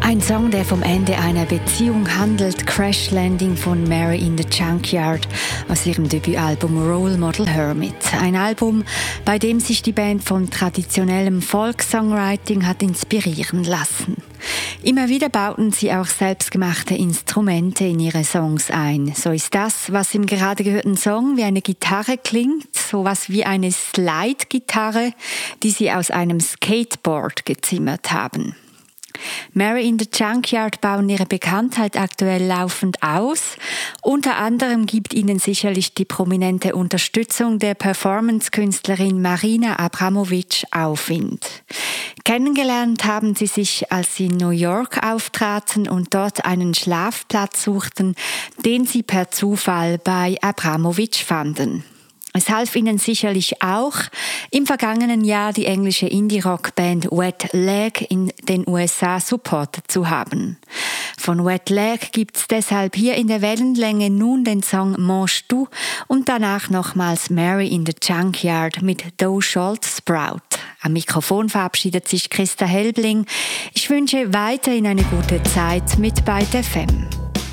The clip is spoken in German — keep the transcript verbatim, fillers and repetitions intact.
Ein Song, der vom Ende einer Beziehung handelt, Crash Landing von Mary in the Junkyard aus ihrem Debütalbum Role Model Hermit. Ein Album, bei dem sich die Band von traditionellem Folk-Songwriting hat inspirieren lassen. Immer wieder bauten sie auch selbstgemachte Instrumente in ihre Songs ein. So ist das, was im gerade gehörten Song wie eine Gitarre klingt, sowas wie eine Slide-Gitarre, die sie aus einem Skateboard gezimmert haben. Mary in the Junkyard bauen ihre Bekanntheit aktuell laufend aus. Unter anderem gibt ihnen sicherlich die prominente Unterstützung der Performance-Künstlerin Marina Abramovic Aufwind. Kennengelernt haben sie sich, als sie in New York auftraten und dort einen Schlafplatz suchten, den sie per Zufall bei Abramovic fanden. Es half ihnen sicherlich auch, im vergangenen Jahr die englische Indie-Rock-Band Wet Leg in den U S A supportet zu haben. Von Wet Leg gibt's deshalb hier in der Wellenlänge nun den Song Manges tu und danach nochmals Mary in the Junkyard mit Thou Shalt Sprout. Am Mikrofon verabschiedet sich Christa Helbling. Ich wünsche weiterhin eine gute Zeit mit Byte F M.